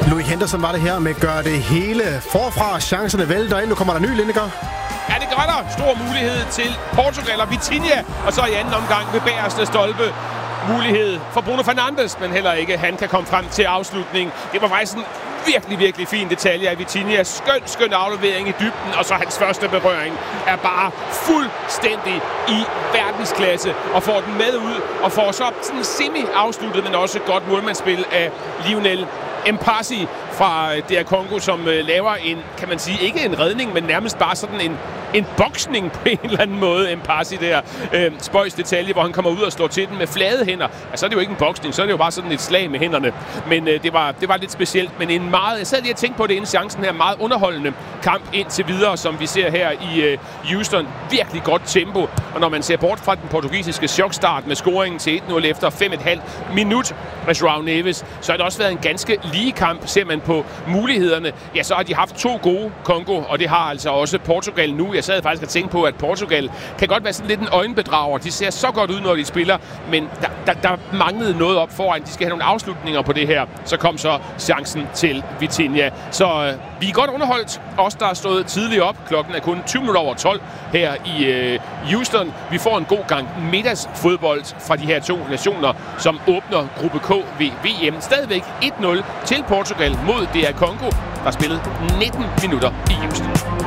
Louis Henderson var det her med gør det hele forfra. Chancerne vælter ind. Nu kommer der ny, Lineker. Ja, det gør der. Stor mulighed til Portugal og Vitinha. Og så i anden omgang ved bagerste stolpe. Mulighed for Bruno Fernandes, men heller ikke. Han kan komme frem til afslutning. Det var faktisk en virkelig fin detalje af Vitinha. Skøn aflevering i dybden, og så hans første berøring er bare fuldstændig i verdensklasse, og får den med ud, og får så sådan semi-afsluttet, men også godt målmandsspil af Lionel Mpassi fra DR Congo, som laver en, kan man sige, ikke en redning, men nærmest bare sådan en boksning på en eller anden måde, Mpassi der. Spøjs detalje, hvor han kommer ud og slår til den med flade hænder. Altså, så er det jo ikke en boksning, så er det jo bare sådan et slag med hænderne. Men det var lidt specielt, men en meget, jeg sad lige og tænkte på det inden chancen her, meget underholdende kamp indtil videre, som vi ser her i Houston. Virkelig godt tempo, og når man ser bort fra den portugisiske chokstart med scoringen til 1-0 efter 5,5 minut med João Neves, så har det også været en ganske lige kamp. Ser man på mulighederne, ja, så har de haft 2 gode Congo, og det har altså også Portugal nu. Jeg sad faktisk og tænkte på, at Portugal kan godt være sådan lidt en øjenbedrager. De ser så godt ud, når de spiller, men der manglede noget op foran. De skal have nogle afslutninger på det her. Så kom så chancen til Vitinha. Så vi er godt underholdt. Os, der er stået tidligt op. Klokken er kun 20 minutter over 12 her i Houston. Vi får en god gang middagsfodbold fra de her 2 nationer, som åbner gruppe K ved VM. Stadigvæk 1-0 til Portugal mod DR Congo, der spillede 19 minutter i Houston.